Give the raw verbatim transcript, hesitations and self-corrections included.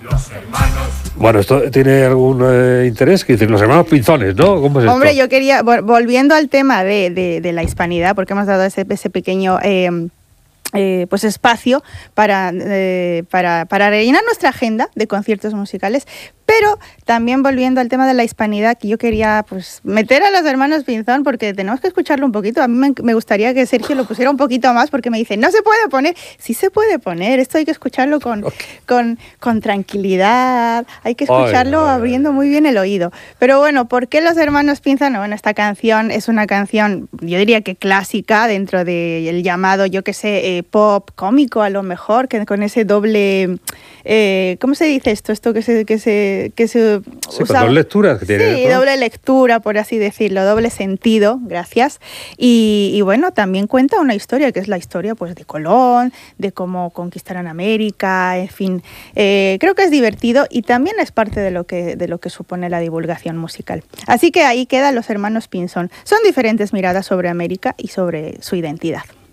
Bueno, esto tiene algún eh, interés, que dicen los hermanos Pinzones, ¿no? ¿Cómo es Hombre, esto? yo quería, volviendo al tema de, de, de la hispanidad, porque hemos dado ese, ese pequeño... Eh, Eh, pues espacio para, eh, para, para rellenar nuestra agenda de conciertos musicales, pero también volviendo al tema de la hispanidad, que yo quería pues meter a los hermanos Pinzón porque tenemos que escucharlo un poquito. A mí me, me gustaría que Sergio lo pusiera un poquito más porque me dice, no se puede poner. Sí se puede poner, esto hay que escucharlo con, okay. con, con tranquilidad, hay que escucharlo ay, abriendo ay, ay. muy bien el oído. Pero bueno, ¿por qué los hermanos Pinzón? Bueno, esta canción es una canción, yo diría que clásica dentro del llamado, yo que sé, eh, pop cómico a lo mejor, que con ese doble, eh, ¿cómo se dice esto? Esto que se que se que se sí, usa, con dos lecturas que tiene. Sí, ¿no? Doble lectura, por así decirlo, doble sentido, gracias. Y, y bueno, también cuenta una historia que es la historia pues de Colón, de cómo conquistaron América, en fin, eh, creo que es divertido y también es parte de lo que de lo que supone la divulgación musical. Así que ahí quedan los hermanos Pinzón. Son diferentes miradas sobre América y sobre su identidad.